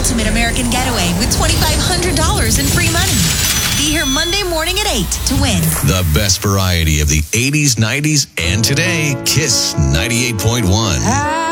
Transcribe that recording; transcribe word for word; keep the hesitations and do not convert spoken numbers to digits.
ultimate American getaway with twenty-five hundred dollars in free money. Be here Monday morning at eight to win. The best variety of the eighties, nineties, and today. Kiss ninety-eight point one.